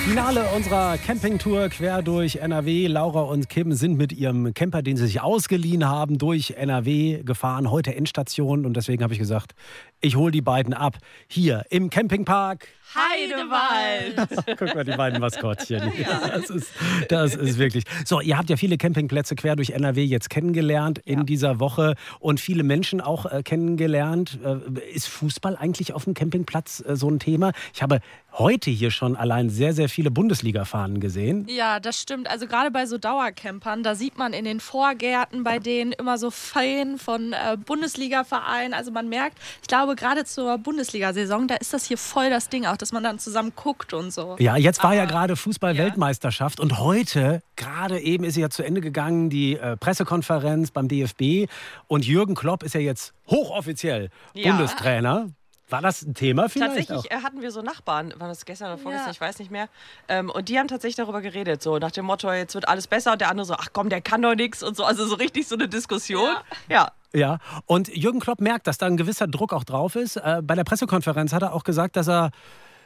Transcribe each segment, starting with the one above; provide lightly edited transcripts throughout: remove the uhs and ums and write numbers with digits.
Finale unserer Campingtour quer durch NRW. Laura und Kim sind mit ihrem Camper, den sie sich ausgeliehen haben, durch NRW gefahren. Heute Endstation und deswegen habe ich gesagt, ich hole die beiden ab. Hier im Campingpark Heidewald. Guck mal, die beiden Maskottchen. Ja. Das ist wirklich. So, ihr habt ja viele Campingplätze quer durch NRW jetzt kennengelernt in dieser Woche und viele Menschen auch kennengelernt. Ist Fußball eigentlich auf dem Campingplatz so ein Thema? Ich habe heute hier schon allein sehr, sehr viele Bundesliga-Fahnen gesehen. Ja, das stimmt. Also gerade bei so Dauercampern, da sieht man in den Vorgärten bei denen immer so Fans von Bundesliga-Vereinen. Also man merkt, ich glaube gerade zur Bundesliga-Saison, da ist das hier voll das Ding auch, dass man dann zusammen guckt und so. Ja, jetzt war ja gerade Fußball-Weltmeisterschaft und heute, gerade eben ist sie ja zu Ende gegangen, die Pressekonferenz beim DFB und Jürgen Klopp ist ja jetzt hochoffiziell Bundestrainer. War das ein Thema vielleicht? Tatsächlich hatten wir so Nachbarn, war das gestern oder vorgestern, ich weiß nicht mehr. Und die haben tatsächlich darüber geredet, so nach dem Motto, jetzt wird alles besser. Und der andere so, ach komm, der kann doch nichts und so. Also so richtig so eine Diskussion. Ja, und Jürgen Klopp merkt, dass da ein gewisser Druck auch drauf ist. Bei der Pressekonferenz hat er auch gesagt, dass er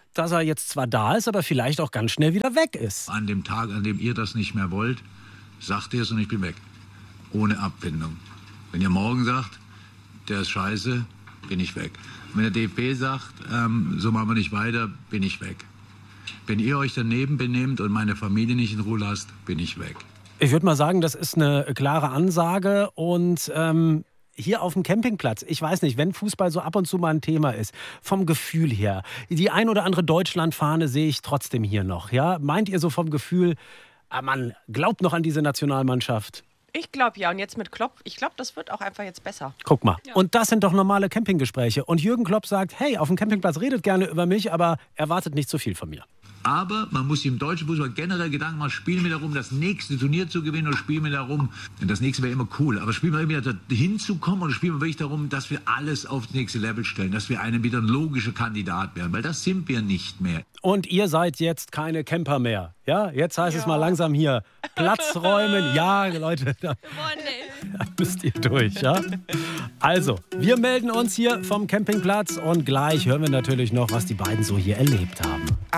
jetzt zwar da ist, aber vielleicht auch ganz schnell wieder weg ist. An dem Tag, an dem ihr das nicht mehr wollt, sagt ihr es und ich bin weg. Ohne Abfindung. Wenn ihr morgen sagt, der ist scheiße, bin ich weg. Wenn der DFB sagt, so machen wir nicht weiter, bin ich weg. Wenn ihr euch daneben benehmt und meine Familie nicht in Ruhe lasst, bin ich weg. Ich würde mal sagen, das ist eine klare Ansage und hier auf dem Campingplatz, ich weiß nicht, wenn Fußball so ab und zu mal ein Thema ist, vom Gefühl her, die ein oder andere Deutschlandfahne sehe ich trotzdem hier noch. Ja? Meint ihr so vom Gefühl, man glaubt noch an diese Nationalmannschaft? ich glaube ja. Und jetzt mit Klopp, ich glaube, das wird auch einfach jetzt besser. Guck mal. Ja. Und das sind doch normale Campinggespräche. Und Jürgen Klopp sagt, hey, auf dem Campingplatz redet gerne über mich, aber erwartet nicht zu viel von mir. Aber man muss im deutschen Fußball generell Gedanken machen, spielen wir darum, das nächste Turnier zu gewinnen oder spielen wir darum, das nächste wäre immer cool, aber spielen wir wieder hinzukommen oder spielen wir wirklich darum, dass wir alles aufs nächste Level stellen, dass wir wieder ein logischer Kandidat werden, weil das sind wir nicht mehr. Und ihr seid jetzt keine Camper mehr, ja? Jetzt heißt es mal langsam hier Platz räumen. Ja, Leute, da müsst ihr durch, ja? Also, wir melden uns hier vom Campingplatz und gleich hören wir natürlich noch, was die beiden so hier erlebt haben.